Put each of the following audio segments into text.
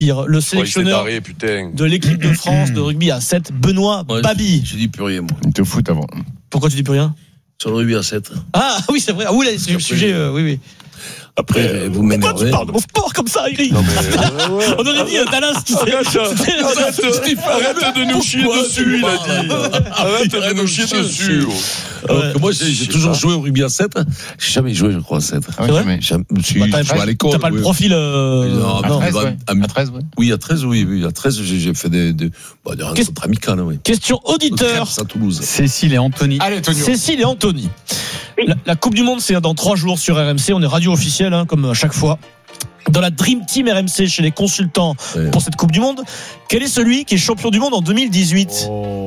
le sélectionneur de l'équipe de France de rugby à 7, Benoît Babi. Je dis plus rien, moi. Il te fout avant. Pourquoi tu dis plus rien? Sur le rugby à 7. Ah oui, c'est vrai. Ah oui, là, c'est le sujet. Oui. Après, vous m'énervez. Pourquoi tu parles de mon sport comme ça, Eric? On aurait dit Dallas, tu sais. Arrête de nous chier dessus, il a dit. Arrête de nous chier dessus. Moi, j'ai toujours joué au rugby à 7. J'ai jamais joué, je crois, à 7. C'est vrai? Je suis à l'école. T'as pas le profil. Non, à 13, ouais. Oui, à 13, oui. À 13, j'ai fait des rencontres amicales, oui. Question auditeur. À Toulouse. Cécile et Anthony. Allez, Tonio. Cécile et Anthony. La Coupe du Monde, c'est dans 3 jours sur RMC. On est radio officielle, comme à chaque fois. Dans la Dream Team RMC, chez les consultants pour cette Coupe du Monde, quel est celui qui est champion du monde en 2018?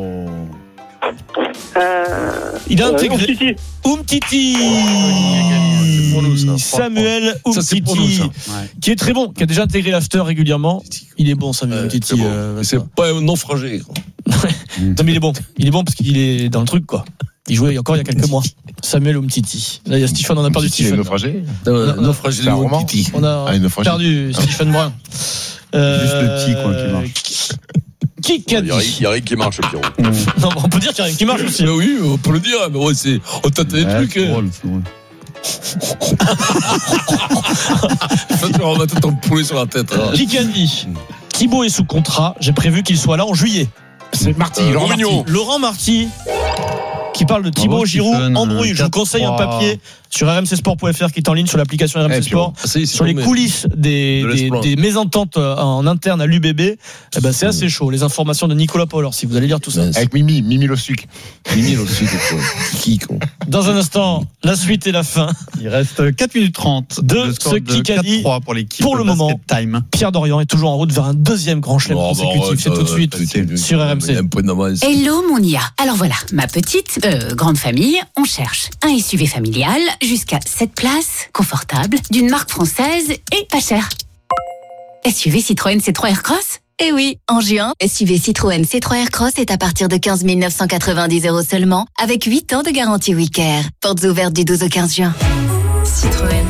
Il a intégré Umtiti. Samuel Umtiti, qui est très bon, qui a déjà intégré l'after régulièrement. Il est bon, Samuel Umtiti. C'est pas un naufragé. Non, mais il est bon parce qu'il est dans le truc, quoi. Il jouait encore il y a quelques mois. Samuel Umtiti. Là, il y a Stephen, on a perdu Stephen. Naufragé. Naufragé de Umtiti. On a perdu Stephen Brun. Juste le petit, quoi, qui marche. Qui a dit? Il y a rien qui marche, Pierrot. Non, on peut dire qu'il y a rien qui marche aussi. Oui, on peut le dire, mais ouais, on tâte des trucs. C'est drôle. On va tout poulet sur la tête. Qui a dit? Thibaut est sous contrat. J'ai prévu qu'il soit là en juillet. C'est Marty, Laurent Marty. Qui parle de Thibaut Giroud embrouille. Je vous conseille un papier sur rmcsport.fr qui est en ligne sur l'application RMC Sport sur les coulisses des mésententes en interne à l'UBB. C'est assez chaud. Les informations de Nicolas Paul, si vous allez lire tout ça. Avec Mimi Losuc. Dans un instant, la suite et la fin. Il reste 4 minutes 30 de ce Kikadi. Pour l'équipe. Pour le moment, Time. Pierre Dorian est toujours en route vers un deuxième grand chelem consécutif. C'est tout de suite sur RMC. Hello mon IA. Alors voilà, ma petite grande famille, on cherche un SUV familial jusqu'à 7 places, confortable, d'une marque française et pas cher. SUV Citroën C3 Aircross? Eh oui, en juin, SUV Citroën C3 Aircross est à partir de 15 990 € seulement, avec 8 ans de garantie WeCare. Portes ouvertes du 12 au 15 juin. Citroën.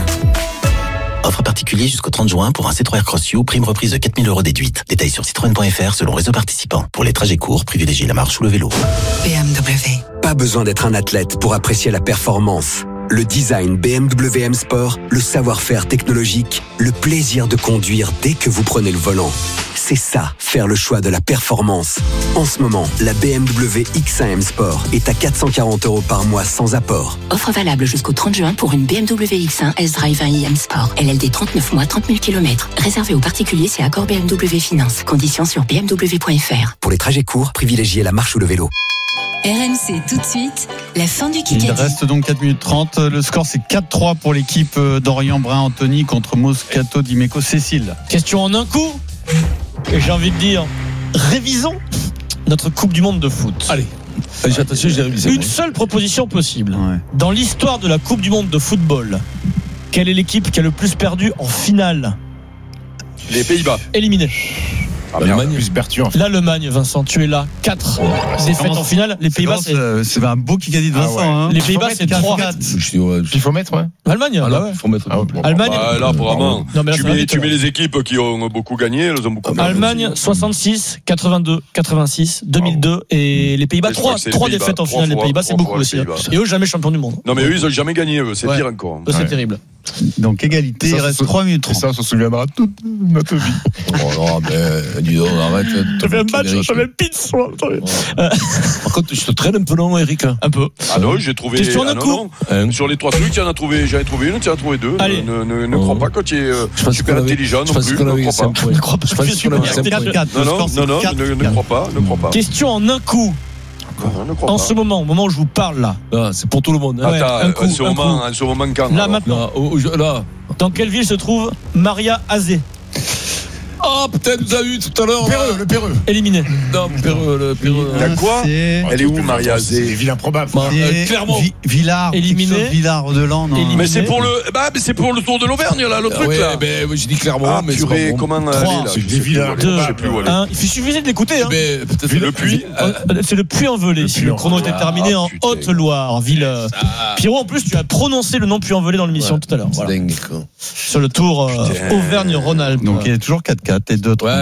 Offre particulier jusqu'au 30 juin pour un C3 Aircross U, prime reprise de 4 000 € déduite. Détails sur citroën.fr selon réseau participant. Pour les trajets courts, privilégiez la marche ou le vélo. BMW. Pas besoin d'être un athlète pour apprécier la performance. Le design BMW M Sport, le savoir-faire technologique, le plaisir de conduire dès que vous prenez le volant. C'est ça, faire le choix de la performance. En ce moment, la BMW X1 M Sport est à 440 € par mois sans apport. Offre valable jusqu'au 30 juin pour une BMW X1 S-Drive 1i M Sport. LLD 39 mois, 30 000 km. Réservé aux particuliers, c'est accord BMW Finance. Conditions sur bmw.fr. Pour les trajets courts, privilégiez la marche ou le vélo. RMC tout de suite, la fin du Kikadi. Il reste donc 4 minutes 30. Le score, c'est 4-3 pour l'équipe d'Orient Brun-Anthony contre Moscato Dimeco Cécile. Question en un coup. Et j'ai envie de dire, révisons notre Coupe du Monde de foot. Allez. Attention, j'ai révisé. Une seule proposition possible. Ouais. Dans l'histoire de la Coupe du Monde de football, quelle est l'équipe qui a le plus perdu en finale? Les Pays-Bas. Éliminé. L'Allemagne plus Bertu. L'Allemagne, Vincent, tu es là. 4 défaites en finale. Les Pays-Bas, c'est un beau Kikadi de Vincent. Les Pays-Bas, c'est 3. Il faut mettre, ouais. L'Allemagne, il faut mettre. Allemagne. Là, vraiment. Non, mais là, tu mets les équipes qui ont beaucoup gagné, elles ont beaucoup gagné. Allemagne, 66, 82, 86, 2002 et les Pays-Bas, 3 défaites en finale. Les Pays-Bas, c'est beaucoup aussi. Et eux, jamais champions du monde. Non, mais eux, ils n'ont jamais gagné, c'est pire encore. C'est terrible. Donc, égalité, il reste 3 minutes 30. Et ça, on se souviendra toute notre vie. Non, mais dis donc, arrête. J'avais un match, j'avais pizza. Par contre, je te traîne un peu long, Eric. Un peu. Ah non, j'ai trouvé. Question d'un coup. Sur les 3 trucs, j'en ai trouvé une, tu en as trouvé 2. Allez. Ne crois pas que tu es super intelligent non plus. Ne crois pas. Je pense qu'on avait 4-4. Non, ne crois pas. Question en un coup. En ce moment, au moment où je vous parle là. C'est pour tout le monde. Attends, ce moment quand? Là, maintenant. Là. Dans quelle ville se trouve Maria Azé? Oh, peut-être vous avez eu tout à l'heure. Le Péreux. Éliminé. Non, le Péreux. Il y a quoi? Elle est où, Maria Azé? C'est des villes improbables. Clairement. Villars. Éliminé. Villars de Lan. Mais c'est pour le Tour de l'Auvergne, là, le truc, là. Ben, j'ai dit clairement. Mais purée, comment elle est, là? C'est des villes. Je sais plus où elle est. Il suffisait de l'écouter. Peut-être le Puy. C'est le Puy-en-Velay. Le chrono était terminé en Haute-Loire. Ville. Pierrot, en plus, tu as prononcé le nom Puy-en-Velay dans l'émission tout à l'heure. C'est dingue, quoi. Sur le Tour Auvergne-Rhône-Alpes. Donc, il y a toujours 4-4. 34 et 2,34.